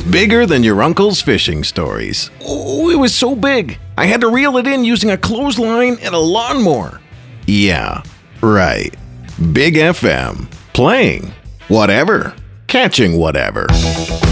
Bigger than your uncle's fishing stories. Oh, it was so big, I had to reel it in using a clothesline and a lawnmower. Yeah, right. Big FM. Playing whatever, catching whatever.